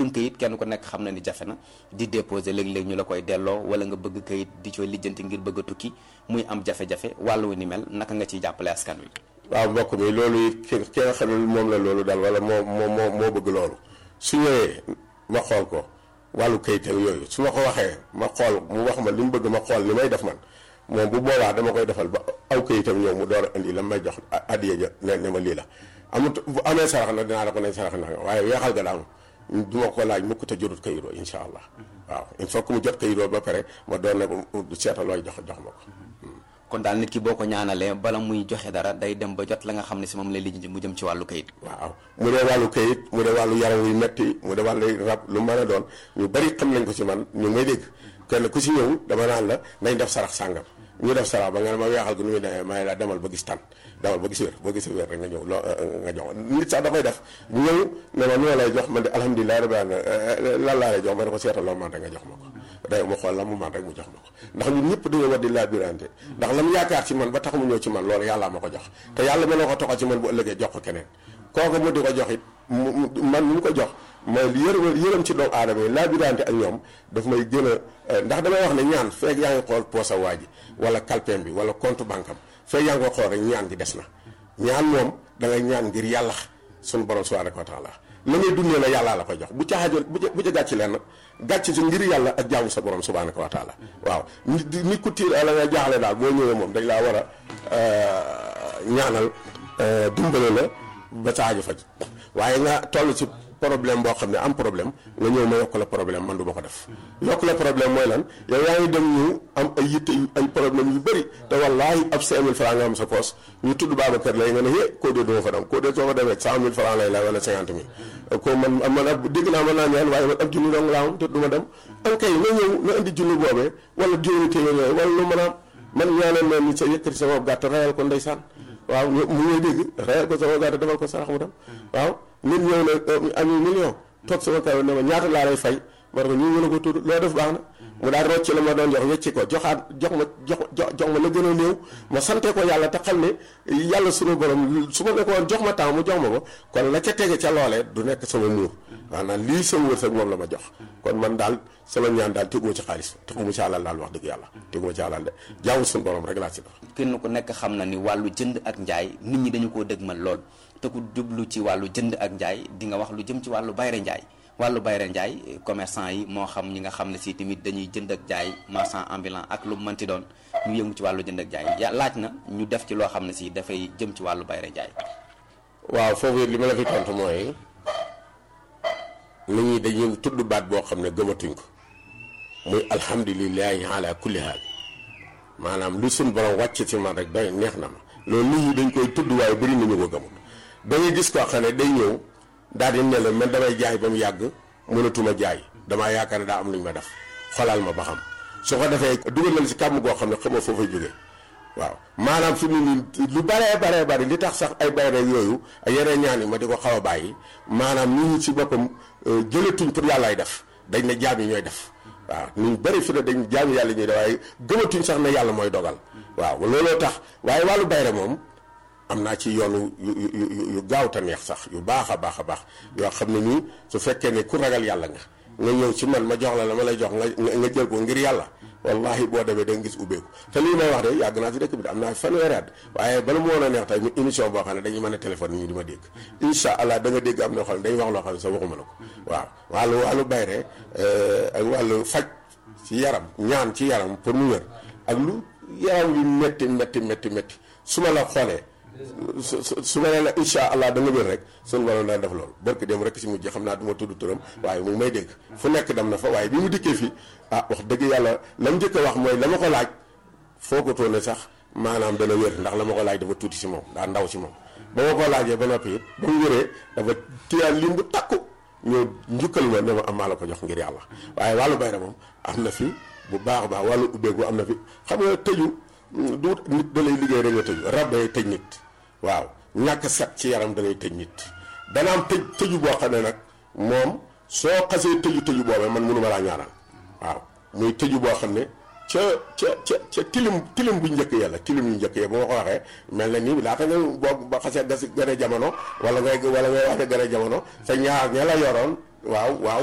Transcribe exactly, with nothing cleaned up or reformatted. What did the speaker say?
mbirum kayit kenn ku nekk xam na ni jafe na di déposer léeg-léeg ñu la koy delloo wala nga bëgg kayit di cooy lijjanti ngir bëgg a tukki muy am jafe-jafe wàllu ni mel naka nga ciy jàppale askan wi. waaw mbokk mi loolu it ki ki nga xam ne moom la loolu daal wala moo moo moo moo bëgg loolu su ñëwee ma xool ko wàllu kayit ak yooyu su ma ko waxee ma xool mu wax ma li mu bëgg ma xool li may def man moom bu boobaa dama koy defal ba aw kayitam ñëw mu door a indi la may jox addiya ja ne ne ma lii la amut bu amee sarax na dinaa la ko nañ sarax na waaye weexal ga daam du ma ko laaj mukk te jotut kayit woo insha allah waaw il faut que mu jot kayit woo ba pare ma doon ne ko seetal looy jox jox ma ko. kon daal nit ki boo ko ñaanalee bala muy joxe dara day dem ba jot la nga xam ne si moom lay lijjanti mu jëm ci wàllu kayit. waaw mu dee wàllu kayit mu dee wàllu yaram wu metti mu dee wàllu rab lu mën a doon ñu bari xam nañ ko ci man ñu may dégg kenn ku si ñëw dama naan la nañ def sarax sàngam ñu def sarax ba nga ne ma weexal gu nu muy demee may la demal ba gis tan demal ba gis wér boo gisee wér rek nga ñëw loo nga jox nit sax dafay def ñëw ne ma noo lay jox man de alhamdulilah rabbil alamin lan laa lay jox ma ne ko seetal loo man rek nga jox ma ko day ma xool la mu man rek mu jox ma ko ndax ñun ñëpp dañoo war di laa birante ndax la mu yaakaar ci man ba tax mu ñëw ci man loolu yàllaa ma ko jox te yàlla mën na ko toxal ci man bu ëllëgee jox ko keneen kooku mu di ko jox it man mu ko jox mooy yërëm yërëm ci doomu aadama yi laa birante ak ñoom daf may gën a ndax damay wax ne ñaan feeg yaa ngi xool poosa waa ji wala kalpeem bi wala compte banque am feeg yaa ngi ko xool rek ñaan gi des na ñaan moom da ngay ñaan ngir yàlla suñu borom subhanahu wa taala la ngay dundee la yàllaa la koy jox bu ca xaajoon bu ca bu ca gàcc leen gàcc si ngir yàlla ak jaamu sa borom subhanahu wa taala waaw nit nit ku tiir la nga jaaxle daal boo ñëwee moom dañ laa war a ñaanal dimbale la ba sa aajo faj waaye nga toll ci problème boo xam ne am problème nga ñëw ma yokk la problème man du ma ko def yokk la problème mooy lan yow yaa ngi dem ñu am ay yitte ay problème yu bëri te wallaahi ab cinq mille francs nga am sa poos ñu tudd Babacar lay nga ne hé koo dee duma fa dem koo dee soo fa demee cent mille francs lay la wala cinquante mille ko man man ab dégg naa mën naa ñaan waaye man ab junni dong laa am te du ma dem an kay na ñëw na indi junni boobee wala juróomi téeméer yooyu wala lu mën a am man ñaanal na ni sa yëkkati sama gàtt rayal ko ndeysaan waaw mu ngay dégg rayal ko sama gàtt defal ko sarax mu dem waaw nit ñëw na ami million toog sama kaw ne ma ñaata laa lay fay ma ne ko ñu mën a ko tudd loo def baax na mu daal rocc la ma doon jox wecci ko joxaat jox ma jox jox ma la gën a néew ma sante ko yàlla te xam ne yàlla sunu borom su ma ne ko woon jox ma temps mu jox ma ko kon la ca tege ca loolee du nekk sama muur waaw naan lii sama wërsëg moom la ma jox kon man daal sama ñaan daal teguma ci xaalis teguma ci alal daal wax dëgg yàlla teguma ci alal de jaamu sunu borom rek laa ci def. kenn ku nekk xam na ni wàllu jënd ak njaay nit ñi dañu koo dëgmal lool te ku jublu ci wàllu jënd ak njaay di nga wax lu jëm ci wàllu bayre njaay wàllu bayre njaay commerçant yi moo xam ñi nga xam ne si tamit dañuy jënd ak jaay marchand ambulant ak lu mënti doon ñu yëngu ci wàllu jënd ak jaay ya laaj na ñu def ci loo xam ne si dafay jëm ci wàllu bayre njaay. waaw foofu li ma la fi tontu mooy nit ñi dañuy tudd baat boo xam ne gëmatuñ ko muy alhamdulilahi ala kulli haal maanaam lu suñ borom wàcc ci man rek doy neex na ma loolu nit ñi dañ koy tudd waaye bëri nañu ko gëmul da ngay gis koo xam ne day ñëw daal di ne la man damay jaay ba mu yàgg mënatuma jaay damaa yaakaar ne daa am lu ñu ma def xolal ma ba xam su ko defee dugal nañ si kàmm goo xam ne xamoo foofa jógee waaw maanaam fi mu nii lu baree baree bari li tax sax ay bayre yooyu ay yeneen ñaan yi ma di ko xaw a bàyyi maanaam nit ñi si boppam jëlatuñ pour yàllaay def dañ ne jaam yi ñooy def waaw ñu bëri fi ne dañ jaam yàlla ñuy def waaye gëmatuñ sax ne yàlla mooy dogal waaw looloo tax waaye wàllu bayre moom am naa ci yoonu yu yu yu gaaw te neex sax yu baax a baax a baax yoo xam ne nii su fekkee ne ku ragal yàlla nga nga ñëw ci man ma jox la la ma lay jox nga nga jël ko ngir yàlla wallahi boo demee da nga gis ubbeeku te lii may wax de yàgg naa ci dëkk bi de am naa fanweeri at waaye bala mu woon a neex tey mu émission boo xam ne dañuy mën a téléphone ñu di ma dégg incha allah da nga dégg am na xam ne dañuy wax loo xam ne sax waxuma la ko waaw wàllu wàllu bayre ak wàllu faj ci yaram ñaan ci yaram pour mu wér ak lu yaram yu métti métti métti métti su ma la xoolee su su su ma nee la incha allah da nga wér rek sunu borom daan def loolu barke dem rek si mujj xam naa du ma tudd turam waaye mu ngi may dégg fu nekk dem na fa waaye bi mu dikkee fii ah wax dëgg yàlla la mu njëkk a wax mooy la ma ko laaj foogutoo ne sax maanaam dana wér ndax la ma ko laaj dafa tuuti si moom daa ndaw si moom. ba ma ko laajee ba noppi it ba mu wéree dafa téyaat lim bu takku ñëw njukkal ma ne ma am maa la ko jox ngir yàlla waaye wàllu bayra moom am na fi bu baax a baax wàllu ubbeeku am na fi xam nga tëju du nit da lay liggéey rek nga tëju rab day tëj nit. waaw ñàkk set ci yaram da ngay tëj nit dana am tëj tëju boo xam ne nag moom soo xasee tëju tëju boobee man mënu ma laa ñaanal waaw muy tëju boo xam ne ca ca ca ca tilim tilim bu njëkk yàlla tilim yu njëkk ya bu ma ko waxee mel na nii laata nga boo ba xasee gas gën a jamono wala ngay wala ngay wax ne gën a jamono sa ñaar ña la yoroon waaw waaw